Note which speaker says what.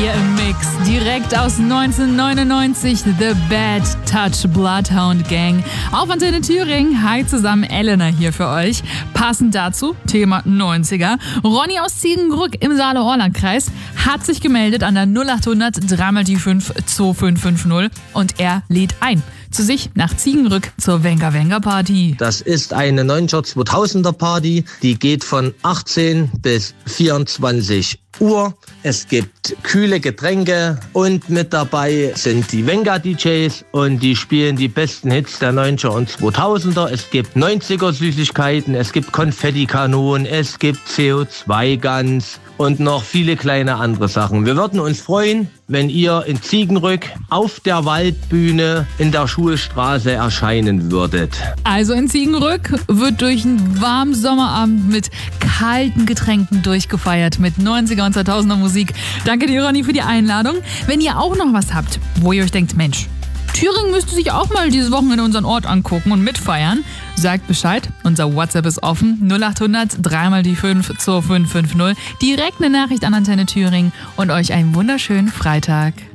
Speaker 1: Hier im Mix, direkt aus 1999, The Bad Touch Bloodhound Gang. Auf Antenne Thüringen, hi zusammen, Elena hier für euch. Passend dazu, Thema 90er. Ronny aus Ziegenbrück im Saale-Orland-Kreis hat sich gemeldet an der 0800 3x5 2550 und er lädt ein zu sich nach Ziegenbrück zur Wenger Wenger Party.
Speaker 2: Das ist eine 90er 2000er Party, die geht von 18 bis 24 Uhr. Es gibt kühle Getränke und mit dabei sind die Wenger DJs und die spielen die besten Hits der 90er und 2000er. Es gibt 90er Süßigkeiten, es gibt Konfettikanonen, es gibt CO2-Guns und noch viele kleine andere Sachen. Wir würden uns freuen, wenn ihr in Ziegenbrück auf der Waldbühne in der Schulstraße erscheinen würdet.
Speaker 1: Also in Ziegenbrück wird durch einen warmen Sommerabend mit kalten Getränken durchgefeiert mit 90er und 2000er Musik. Danke dir, Ronny, für die Einladung. Wenn ihr auch noch was habt, wo ihr euch denkt, Mensch, Thüringen müsste sich auch mal dieses Wochenende unseren Ort angucken und mitfeiern, sagt Bescheid. Unser WhatsApp ist offen, 0800 3x5 2550. Direkt eine Nachricht an Antenne Thüringen und euch einen wunderschönen Freitag.